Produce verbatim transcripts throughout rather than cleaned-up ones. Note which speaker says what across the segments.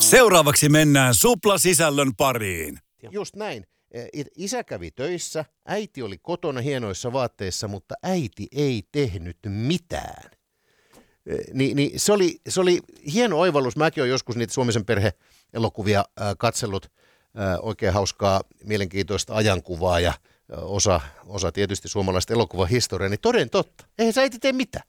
Speaker 1: Seuraavaksi mennään Supla-sisällön pariin.
Speaker 2: Just näin. Isä kävi töissä, äiti oli kotona hienoissa vaatteissa, mutta äiti ei tehnyt mitään. Ni, niin se, oli, se oli hieno oivallus. Mäkin olen joskus niitä Suomisen perhe-elokuvia äh, katsellut. Äh, oikein hauskaa, mielenkiintoista ajankuvaa ja äh, osa, osa tietysti suomalaista elokuvahistoriaa. Niin toden totta. Eihän sä äiti tee mitään.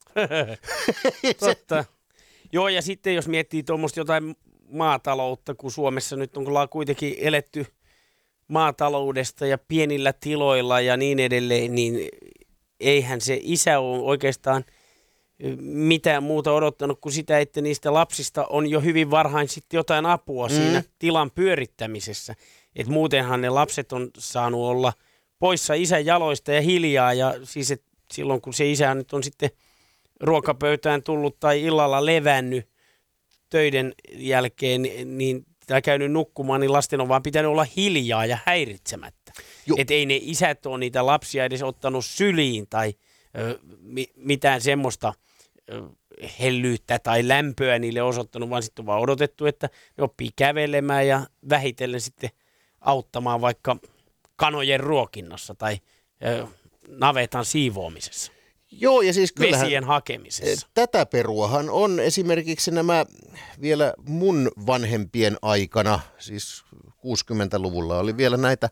Speaker 3: Totta. Joo, ja sitten jos miettii tuommoista jotain maataloutta, kun Suomessa nyt on kuitenkin eletty maataloudesta ja pienillä tiloilla ja niin edelleen, niin eihän se isä ole oikeastaan mitään muuta odottanut kuin sitä, että niistä lapsista on jo hyvin varhain sitten jotain apua mm. siinä tilan pyörittämisessä. Et muutenhan ne lapset on saanut olla poissa isän jaloista ja hiljaa, ja siis et silloin kun se isä nyt on sitten ruokapöytään tullut tai illalla levännyt töiden jälkeen, niin tai käynyt nukkumaan, niin lasten on vaan pitänyt olla hiljaa ja häiritsemättä. Että ei ne isät ole niitä lapsia edes ottanut syliin tai ö, mi- mitään semmoista ö, hellyyttä tai lämpöä niille osoittanut, vaan sitten on vaan odotettu, että ne oppii kävelemään ja vähitellen sitten auttamaan vaikka kanojen ruokinnassa tai ö, navetan siivoamisessa.
Speaker 2: Joo, ja siis kyllähän
Speaker 3: vesien hakemisessa.
Speaker 2: Tätä peruahan on esimerkiksi nämä vielä mun vanhempien aikana, siis kuusikymmentäluvulla oli vielä näitä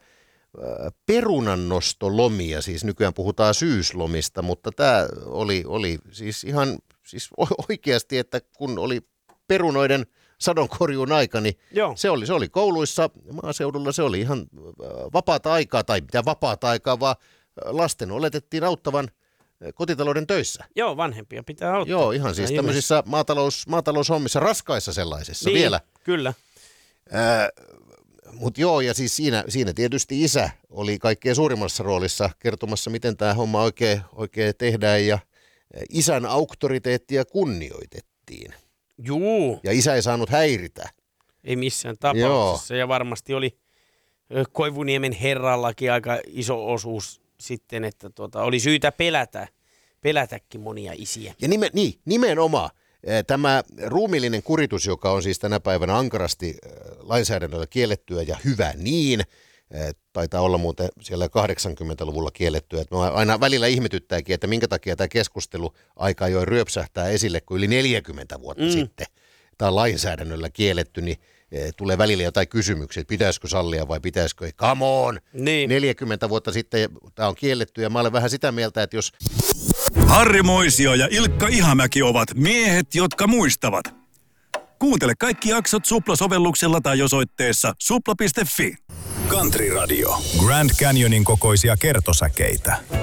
Speaker 2: perunannostolomia, siis nykyään puhutaan syyslomista, mutta tämä oli, oli siis ihan siis oikeasti, että kun oli perunoiden sadonkorjuun aika, niin se oli, se oli kouluissa, maaseudulla se oli ihan vapaata aikaa, tai mitä vapaata aikaa, vaan lasten oletettiin auttavan kotitalouden töissä.
Speaker 3: Joo, vanhempia pitää auttaa.
Speaker 2: Joo, ihan siis tämmöisissä maatalous, maataloushommissa, raskaissa sellaisissa
Speaker 3: niin,
Speaker 2: vielä.
Speaker 3: Kyllä.
Speaker 2: Äh, Mutta joo, ja siis siinä, siinä tietysti isä oli kaikkein suurimmassa roolissa kertomassa, miten tämä homma oikein, oikein tehdään, ja isän auktoriteettia kunnioitettiin.
Speaker 3: Juu.
Speaker 2: Ja isä ei saanut häiritä.
Speaker 3: Ei missään tapauksessa, joo. Ja varmasti oli Koivuniemen herrallakin aika iso osuus sitten, että tuota, oli syytä pelätä, pelätäkin monia isiä. Ja
Speaker 2: nime, niin, nimenomaan tämä ruumiillinen kuritus, joka on siis tänä päivänä ankarasti lainsäädännöllä kiellettyä ja hyvä niin, taitaa olla muuten siellä kahdeksankymmentäluvulla kiellettyä. Että aina välillä ihmetyttääkin, että minkä takia tämä keskustelu aika ajoin ryöpsähtää esille, kun yli neljäkymmentä vuotta mm. sitten tämä on lainsäädännöllä kielletty, niin tulee välillä jotain kysymyksiä, että pitäisikö sallia vai pitäisikö ei. Come on! Niin. neljäkymmentä vuotta sitten tämä on kielletty ja mä olen vähän sitä mieltä, että jos...
Speaker 1: Harri Moisio ja Ilkka Ihamäki ovat miehet, jotka muistavat. Kuuntele kaikki jaksot Supla-sovelluksella tai osoitteessa supla piste fi.
Speaker 4: Country Radio. Grand Canyonin kokoisia kertosäkeitä.